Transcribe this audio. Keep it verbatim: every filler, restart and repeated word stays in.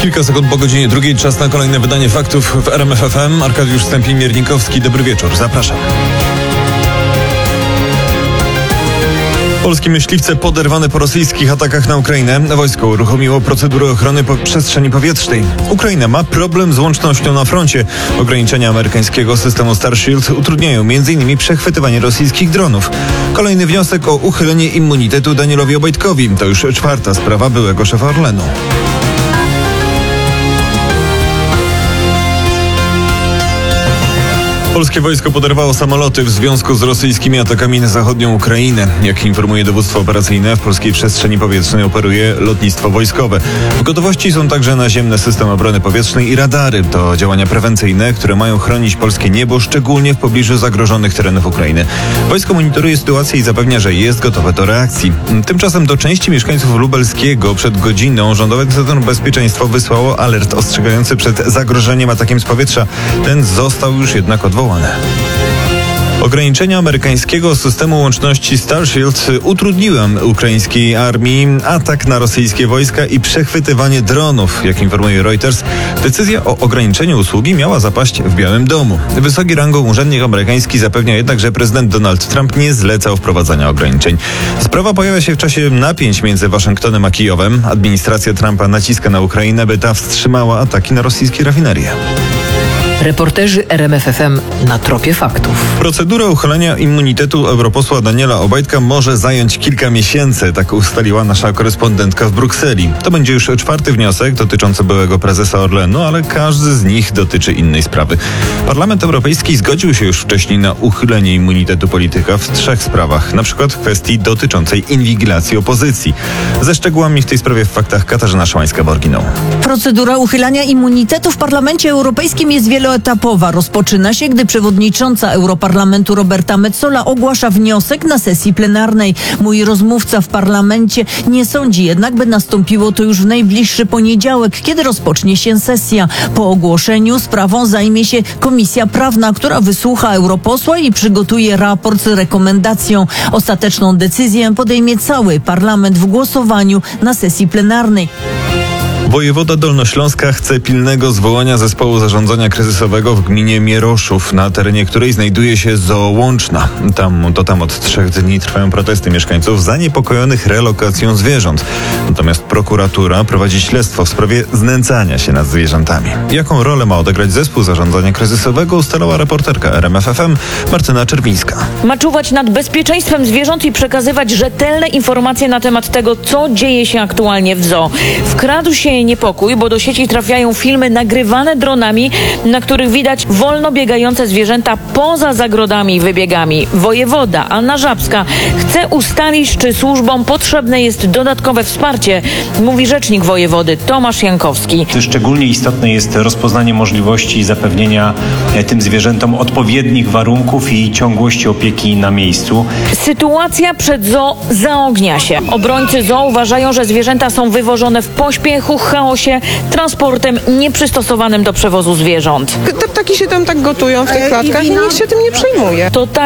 Kilka sekund po godzinie drugiej, czas na kolejne wydanie faktów w R M F F M. Arkadiusz Stępień-Miernikowski, dobry wieczór, zapraszam. Polskie myśliwce poderwane po rosyjskich atakach na Ukrainę. Wojsko uruchomiło procedurę ochrony po przestrzeni powietrznej. Ukraina ma problem z łącznością na froncie. Ograniczenia amerykańskiego systemu Starshield utrudniają m in przechwytywanie rosyjskich dronów. Kolejny wniosek o uchylenie immunitetu Danielowi Obajtkowi. To już czwarta sprawa byłego szefa Orlenu. Polskie wojsko poderwało samoloty w związku z rosyjskimi atakami na zachodnią Ukrainę. Jak informuje dowództwo operacyjne, w polskiej przestrzeni powietrznej operuje lotnictwo wojskowe. W gotowości są także naziemne systemy obrony powietrznej i radary. To działania prewencyjne, które mają chronić polskie niebo, szczególnie w pobliżu zagrożonych terenów Ukrainy. Wojsko monitoruje sytuację i zapewnia, że jest gotowe do reakcji. Tymczasem do części mieszkańców lubelskiego przed godziną Rządowe Centrum Bezpieczeństwa wysłało alert ostrzegający przed zagrożeniem atakiem z powietrza. Ten został już jednak odwołany. Ograniczenia amerykańskiego systemu łączności Starshield utrudniły ukraińskiej armii atak na rosyjskie wojska i przechwytywanie dronów. Jak informuje Reuters, decyzja o ograniczeniu usługi miała zapaść w Białym Domu. Wysoki rangą urzędnik amerykański zapewnia jednak, że prezydent Donald Trump nie zlecał wprowadzania ograniczeń. Sprawa pojawia się w czasie napięć między Waszyngtonem a Kijowem. Administracja Trumpa naciska na Ukrainę, by ta wstrzymała ataki na rosyjskie rafinerie. Reporterzy R M F F M na tropie faktów. Procedura uchylenia immunitetu europosła Daniela Obajtka może zająć kilka miesięcy, tak ustaliła nasza korespondentka w Brukseli. To będzie już czwarty wniosek dotyczący byłego prezesa Orlenu, ale każdy z nich dotyczy innej sprawy. Parlament Europejski zgodził się już wcześniej na uchylenie immunitetu polityka w trzech sprawach, na przykład w kwestii dotyczącej inwigilacji opozycji. Ze szczegółami w tej sprawie w faktach Katarzyna Szymańska-Borginą. Procedura uchylania immunitetu w Parlamencie Europejskim jest wieloetapowa. Rozpoczyna się, gdy przewodnicząca Europarlamentu Roberta Metsola ogłasza wniosek na sesji plenarnej. Mój rozmówca w parlamencie nie sądzi jednak, by nastąpiło to już w najbliższy poniedziałek, kiedy rozpocznie się sesja. Po ogłoszeniu sprawą zajmie się Komisja Prawna, która wysłucha europosła i przygotuje raport z rekomendacją. Ostateczną decyzję podejmie cały parlament w głosowaniu na sesji plenarnej. Wojewoda Dolnośląska chce pilnego zwołania zespołu zarządzania kryzysowego w gminie Mieroszów, na terenie której znajduje się zoo Łączna. Tam, to tam od trzech dni trwają protesty mieszkańców zaniepokojonych relokacją zwierząt. Natomiast prokuratura prowadzi śledztwo w sprawie znęcania się nad zwierzętami. Jaką rolę ma odegrać zespół zarządzania kryzysowego, ustalała reporterka R M F F M Martyna Czerwińska. Ma czuwać nad bezpieczeństwem zwierząt i przekazywać rzetelne informacje na temat tego, co dzieje się aktualnie w zoo. Wkradł się niepokój, bo do sieci trafiają filmy nagrywane dronami, na których widać wolno biegające zwierzęta poza zagrodami i wybiegami. Wojewoda Anna Żabska chce ustalić, czy służbom potrzebne jest dodatkowe wsparcie, mówi rzecznik wojewody Tomasz Jankowski. Szczególnie istotne jest rozpoznanie możliwości zapewnienia tym zwierzętom odpowiednich warunków i ciągłości opieki na miejscu. Sytuacja przed zoo zaognia się. Obrońcy zoo uważają, że zwierzęta są wywożone w pośpiechu, chaosie, transportem nieprzystosowanym do przewozu zwierząt. Te ptaki się tam tak gotują w tych klatkach i nikt się tym nie przejmuje. To tak